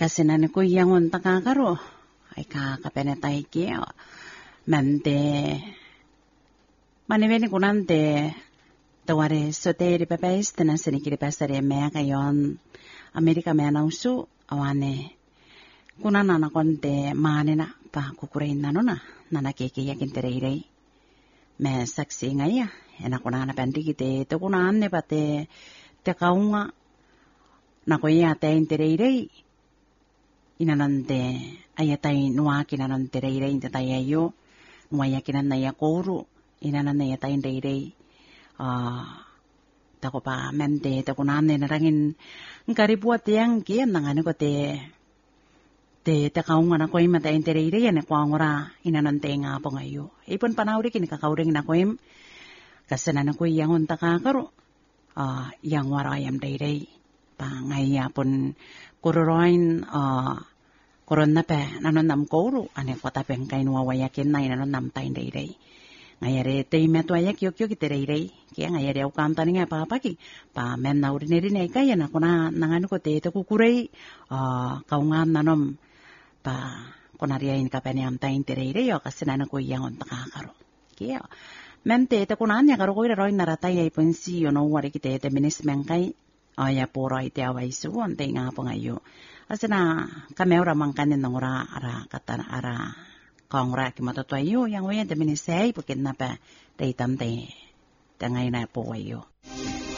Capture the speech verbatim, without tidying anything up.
Kasinan ko yangon takakaro. Ay kakapenetay kiyo. Mante. Maniveni kunante. Tawari soteri pepes tenan sinikiri pasari mea kayon. Amerika mea nausu. Awane. Kunana na konte manina pa kukurain na no na. Nana keke yakin tereirei. Me saksi ngaya. Ena kunana pendikite. Te kunane pate. Te kaunga. Na koya te tereirei. Inanante ayatai nuaki nanante reire inte tayayo nuaya kinan ya koru inanane ya tain reire ah tako pa mente tako nane narangin ngari buat yang kian nangane ko te te te kaunga na ko ima tain reire ya ne kwangora inanante nga po ngayo ipon panawri kini kakauring na ko im kasana ko yang unta kakaro ah yang wara ayam reire pa ngaya pon kuroroin ah koron na pe nanon nam koru ane kota pengkai nuwa wayakin na nanon nam tain dei dei ngayare te metu ayak yok yok dei dei kia ngayare au kam tani nga pa pa ki pa men na urine rine kai na kona nangan ko te te kukurei a kaungan nanom pa konaria in kapani am tain dei dei yo kasina ko yang on takakaro kia men te te kona nya karo ko ira roin narata ya ipensi yo no wari ki te te minis mengkai aya poro ite awaisu on te nga po ngayo asana kami ora mangkanin nang ora ara kata ara kongra ki matoto ayo yang wayan te minisay pukin na pa daytam te tangay na po ayo.